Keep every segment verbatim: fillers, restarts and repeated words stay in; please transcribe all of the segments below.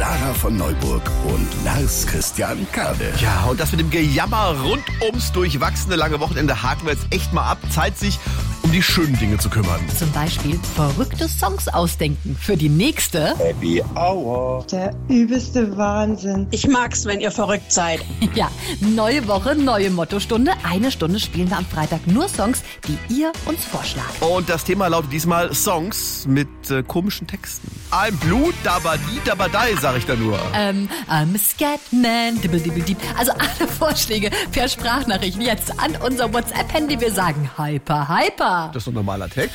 Sarah von Neuburg und Lars Christian Kade. Ja, und das mit dem Gejammer rund ums durchwachsene lange Wochenende haken wir jetzt echt mal ab. Zeit, sich um die schönen Dinge zu kümmern. Zum Beispiel verrückte Songs ausdenken für die nächste Happy Hour. Der übelste Wahnsinn. Ich mag's, wenn ihr verrückt seid. Ja, neue Woche, neue Mottostunde. Eine Stunde spielen wir am Freitag nur Songs, die ihr uns vorschlagt. Und das Thema lautet diesmal Songs mit äh, komischen Texten. Ein Blut, dabadi, dabadei, sag ich da nur. Ähm, I'm a Scatman, dibble, dibble, dieb. Also alle Vorschläge per Sprachnachricht jetzt an unser WhatsApp-Handy. Wir sagen Hyper, Hyper. Das ist doch normaler Text.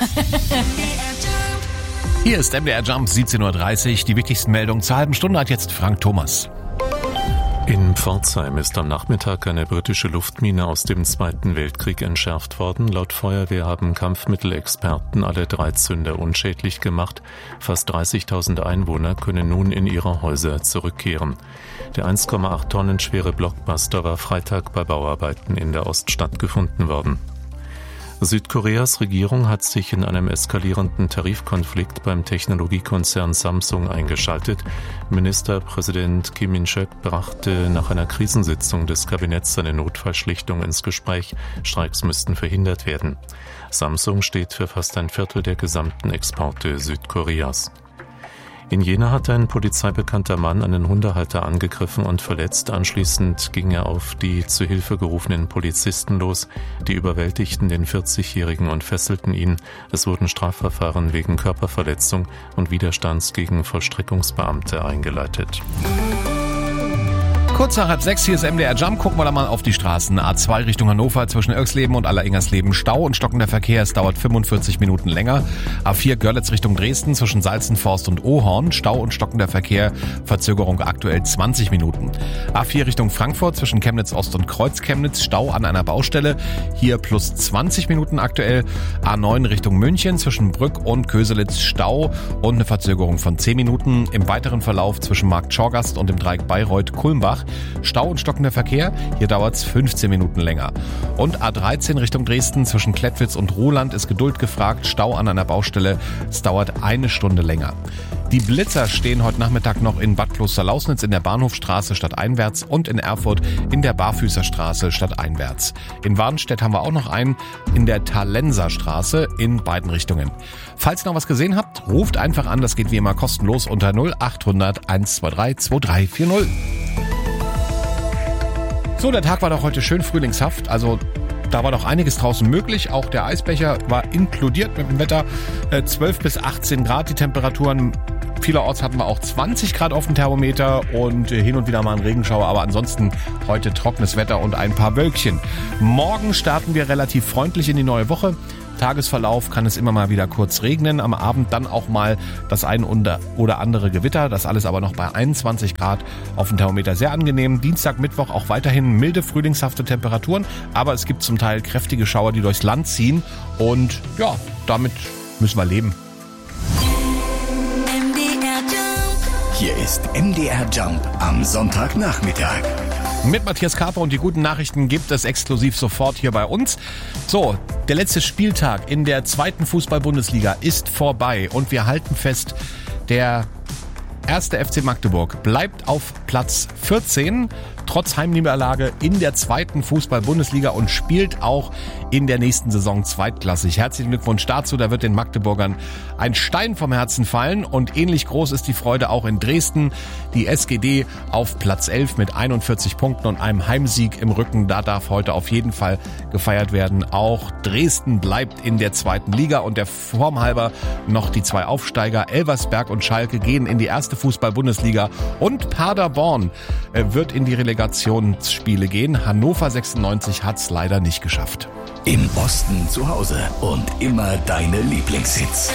Hier ist M D R Jump, siebzehn Uhr dreißig. Die wichtigsten Meldungen zur halben Stunde hat jetzt Frank Thomas. In Pforzheim ist am Nachmittag eine britische Luftmine aus dem Zweiten Weltkrieg entschärft worden. Laut Feuerwehr haben Kampfmittelexperten alle drei Zünder unschädlich gemacht. Fast dreißigtausend Einwohner können nun in ihre Häuser zurückkehren. Der eins Komma acht Tonnen schwere Blockbuster war Freitag bei Bauarbeiten in der Oststadt gefunden worden. Südkoreas Regierung hat sich in einem eskalierenden Tarifkonflikt beim Technologiekonzern Samsung eingeschaltet. Ministerpräsident Kim In-suk brachte nach einer Krisensitzung des Kabinetts eine Notfallschlichtung ins Gespräch. Streiks müssten verhindert werden. Samsung steht für fast ein Viertel der gesamten Exporte Südkoreas. In Jena hat ein polizeibekannter Mann einen Hundehalter angegriffen und verletzt. Anschließend ging er auf die zu Hilfe gerufenen Polizisten los. Die überwältigten den vierzigjährigen und fesselten ihn. Es wurden Strafverfahren wegen Körperverletzung und Widerstands gegen Vollstreckungsbeamte eingeleitet. Kurz nach halb sechs, hier ist M D R Jump. Gucken wir da mal auf die Straßen. A zwei Richtung Hannover zwischen Irxleben und Alleringers-Leben Stau und stockender Verkehr. Es dauert fünfundvierzig Minuten länger. A vier Görlitz Richtung Dresden zwischen Salzenforst und Ohorn. Stau und stockender Verkehr. Verzögerung aktuell zwanzig Minuten. A vier Richtung Frankfurt zwischen Chemnitz Ost und Kreuz-Chemnitz. Stau an einer Baustelle. Hier plus zwanzig Minuten aktuell. A neun Richtung München zwischen Brück und Köselitz. Stau und eine Verzögerung von zehn Minuten. Im weiteren Verlauf zwischen Markt Schorgast und dem Dreieck Bayreuth-Kulmbach. Stau und stockender Verkehr, hier dauert es fünfzehn Minuten länger. Und A dreizehn Richtung Dresden zwischen Klettwitz und Roland ist Geduld gefragt, Stau an einer Baustelle, es dauert eine Stunde länger. Die Blitzer stehen heute Nachmittag noch in Bad Klosterlausnitz in der Bahnhofstraße stadteinwärts und in Erfurt in der Barfüßerstraße stadteinwärts. In Warnstedt haben wir auch noch einen in der Talenserstraße in beiden Richtungen. Falls ihr noch was gesehen habt, ruft einfach an, das geht wie immer kostenlos unter null acht hundert eins zwei drei zwei drei vier null. So, der Tag war doch heute schön frühlingshaft, also da war doch einiges draußen möglich. Auch der Eisbecher war inkludiert mit dem Wetter. zwölf bis achtzehn Grad die Temperaturen. Vielerorts hatten wir auch zwanzig Grad auf dem Thermometer und hin und wieder mal einen Regenschauer. Aber ansonsten heute trockenes Wetter und ein paar Wölkchen. Morgen starten wir relativ freundlich in die neue Woche. Tagesverlauf kann es immer mal wieder kurz regnen, am Abend dann auch mal das ein oder andere Gewitter, das alles aber noch bei einundzwanzig Grad auf dem Thermometer sehr angenehm. Dienstag, Mittwoch auch weiterhin milde, frühlingshafte Temperaturen, aber es gibt zum Teil kräftige Schauer, die durchs Land ziehen und ja, damit müssen wir leben. Hier ist M D R Jump am Sonntagnachmittag. Mit Matthias Kaper und die guten Nachrichten gibt es exklusiv sofort hier bei uns. So, der letzte Spieltag in der zweiten Fußball-Bundesliga ist vorbei und wir halten fest, der erste F C Magdeburg bleibt auf Platz vierzehn, trotz Heimniederlage in der zweiten Fußball-Bundesliga und spielt auch in der nächsten Saison zweitklassig. Herzlichen Glückwunsch dazu, da wird den Magdeburgern ein Stein vom Herzen fallen und ähnlich groß ist die Freude auch in Dresden. Die S G D auf Platz elf mit einundvierzig Punkten und einem Heimsieg im Rücken, da darf heute auf jeden Fall gefeiert werden. Auch Dresden bleibt in der zweiten Liga und der Form halber noch die zwei Aufsteiger Elversberg und Schalke gehen in die erste Fußball-Bundesliga und Paderborn wird in die Relegationsspiele gehen. Hannover sechsundneunzig hat's leider nicht geschafft. Im Osten zu Hause und immer deine Lieblingshits.